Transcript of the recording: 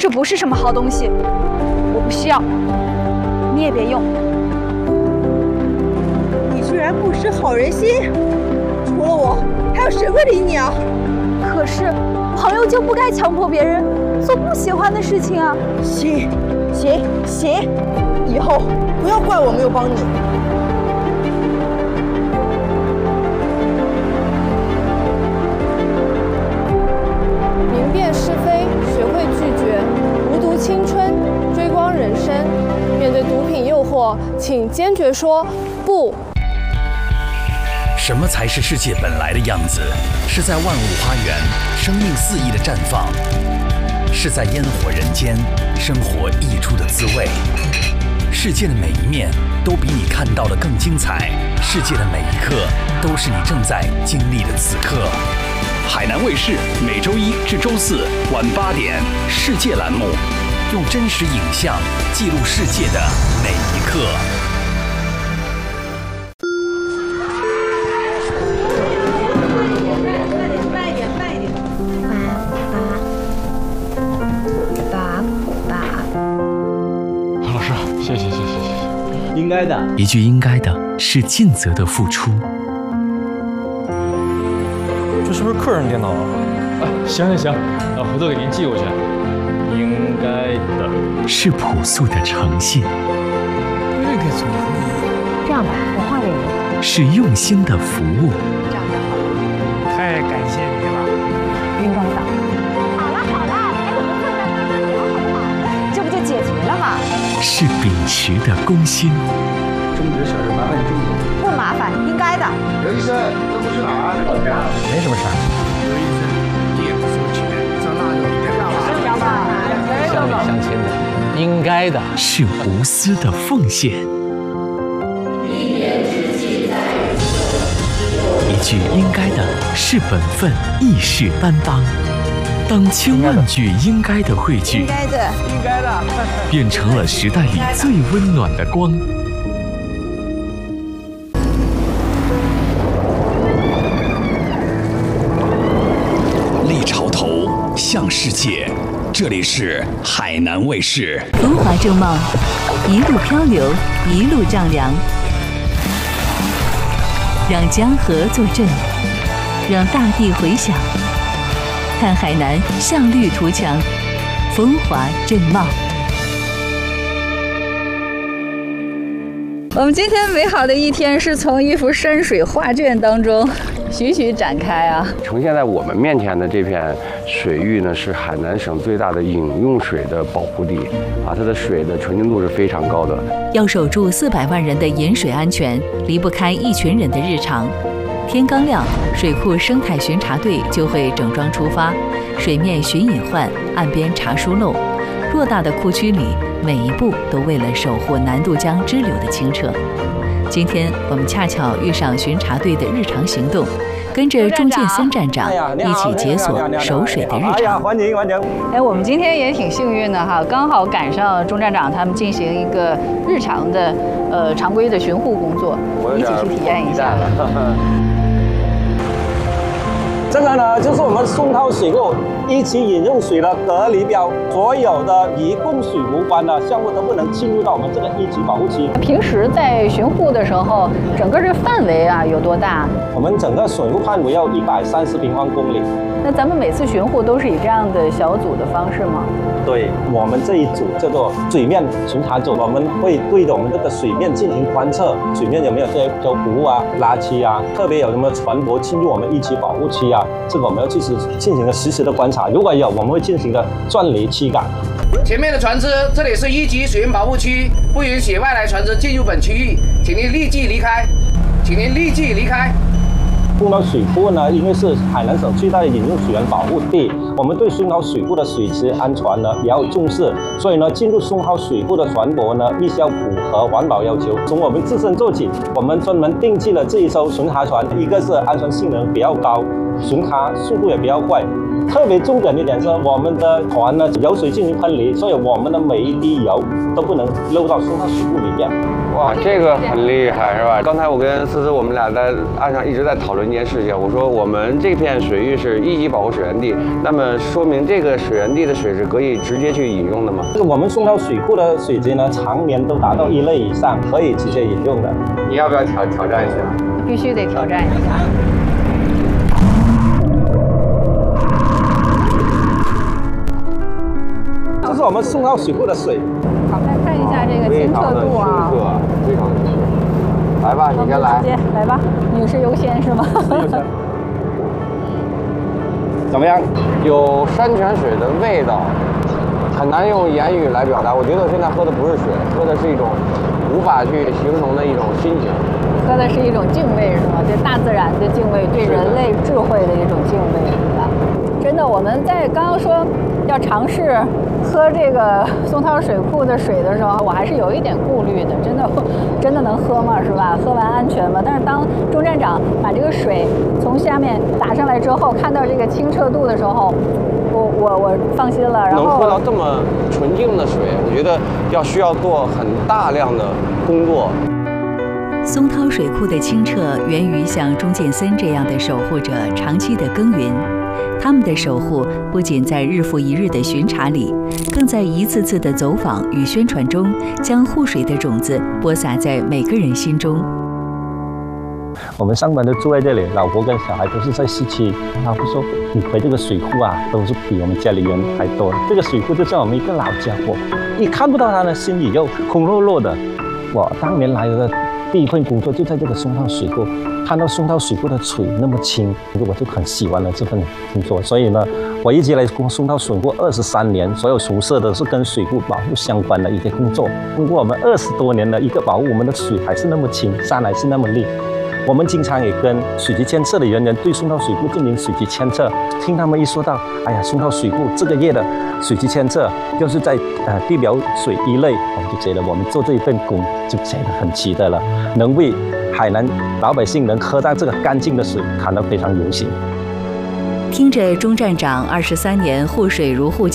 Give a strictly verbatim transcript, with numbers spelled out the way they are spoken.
这不是什么好东西，我不需要，你也别用。 你居然不识好人心，除了我，还有谁会理你啊？ 可是，朋友就不该强迫别人做不喜欢的事情啊！ 行，行，行，以后不要怪我没有帮你。 明辨是非，学会拒绝，无毒青春，追光人生。面对毒品诱惑，请坚决说不。 什么才是世界本来的样子？是在万物花园，生命肆意的绽放；是在烟火人间，生活溢出的滋味。世界的每一面都比你看到的更精彩，世界的每一刻都是你正在经历的此刻。海南卫视每周一至周四晚八点，世界栏目，用真实影像记录世界的每一刻。 谢谢谢谢谢谢，应该的。 一句应该的是尽责的付出。 这是不是客人电脑啊？啊，行行行，呃，回头给您寄过去。应该的是朴素的诚信。 那个怎么会？ 这样吧，我画给你。 是用心的服务。 这样就好了。 太感谢你了。 应该的。好了好了，哎，我们坐在那儿聊好不好？这不就解决了吗？ 是秉持的公心。 中职小事麻烦中职。 不麻烦，应该的。 刘医生，这不是哪儿？ 没什么事儿。 刘医生，你也不收钱，这那就一点干嘛？ 乡里乡亲的，应该的。 是无私的奉献。一句应该的是本分，义士担当。当千万句应该的汇聚， 应该的， 应该的， 变成了时代里最温暖的光。立潮头，向世界，这里是海南卫视。 风华正茂，一路漂流，一路丈量，让江河作证，让大地回响。看海南向绿图强，风华正茂。 我们今天美好的一天是从一幅山水画卷当中徐徐展开啊！ 呈现在我们面前的这片水域呢，是海南省最大的饮用水的保护地啊，它的水的纯净度是非常高的。 要守住四百万人的饮水安全，离不开一群人的日常。天刚亮，水库生态巡查队就会整装出发，水面巡隐患，岸边查疏漏。偌大的库区里，每一步都为了守护南渡江支流的清澈。今天我们恰巧遇上巡查队的日常行动，跟着钟建森站长一起解锁守水的日常。 欢迎欢迎！ 哎，我们今天也挺幸运的哈，刚好赶上钟站长他们进行一个日常的呃常规的巡护工作，一起去体验一下。 这个呢，就是我们松涛水库一级饮用水的隔离标，所有的与供水无关的项目都不能进入到我们这个一级保护区。 平时在巡护的时候，整个这范围啊有多大？ 我们整个水库范围要一百三十平方公里。 那咱们每次巡护都是以这样的小组的方式吗？ 对，我们这一组叫做水面巡查组，我们会对着我们这个水面进行观测，水面有没有这些漂浮啊、垃圾啊，特别有什么船舶进入我们一级保护区啊，这个我们要去实进行个实时的观察，如果有，我们会进行个钻离驱赶。 前面的船只，这里是一级水源保护区，不允许外来船只进入本区域，请您立即离开，请您立即离开。 松涛水库呢，因为是海南省最大的饮用水源保护地，我们对松涛水库的水质安全呢比较重视，所以呢，进入松涛水库的船舶呢，必须要符合环保要求。从我们自身做起，我们专门定制了这一艘巡查船，一个是安全性能比较高，巡查速度也比较快， 特别重点一点是，我们的船呢油水进行分离，所以我们的每一滴油都不能漏到松涛水库里面。 哇，这个很厉害是吧？刚才我跟思思我们俩在岸上一直在讨论一件事情，我说我们这片水域是一级保护水源地，那么说明这个水源地的水是可以直接去饮用的吗？ 这个我们松涛水库的水质呢，常年都达到一类以上，可以直接饮用的。 你要不要挑挑战一下？ 必须得挑战一下。 这是我们松涛水库的水。 好，来看一下这个清澈度啊， 非常清澈。来吧，你先来。 直接来吧，女士优先是吗？ 怎么样？ 有山泉水的味道，很难用言语来表达。我觉得我现在喝的不是水，喝的是一种无法去形容的一种心情。 喝的是一种敬畏，是吗？对大自然的敬畏，对人类智慧的一种敬畏，是吧？真的，我们在刚刚说要尝试喝这个松涛水库的水的时候，我还是有一点顾虑的。真的，真的能喝吗？是吧？喝完安全吗？但是当钟站长把这个水从下面打上来之后，看到这个清澈度的时候，我我我放心了。然后能喝到这么纯净的水，我觉得要需要做很大量的工作。 松涛水库的清澈源于像钟建森这样的守护者长期的耕耘。他们的守护不仅在日复一日的巡查里，更在一次次的走访与宣传中，将护水的种子播撒在每个人心中。 我们上班都住在这里，老婆跟小孩都是在市区。他会说：“你回这个水库啊，都是比我们家里人还多。这个水库就像我们一个老家伙，一看不到它呢，心里又空落落的。”我当年来的第一份工作就在这个松涛水库。看到松涛水库的水那么清，我就很喜欢了这份工作。所以呢，我一直来松涛水库二十三年，所有从事的是跟水库保护相关的一些工作。通过我们二十多年的一个保护，我们的水还是那么清，山还是那么绿。我们经常也跟水局监测的人员对松涛水库进行水局监测，听他们一说到，哎呀，松涛水库这个月的水局监测就是在呃地表水一类，我们就觉得我们做这一份工就觉得很值得了，能为海南老百姓能喝到这个干净的水，感到非常荣幸。 听着钟站长二十三年护水如护